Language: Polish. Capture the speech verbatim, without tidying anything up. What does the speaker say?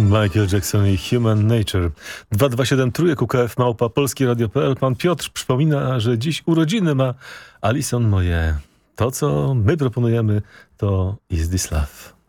Michael Jackson i Human Nature. dwa dwa siedem trójek U K F małpa polskieradio kropka p l. Pan Piotr przypomina, że dziś urodziny ma Alison Moje. To, co my proponujemy, to Is This Love.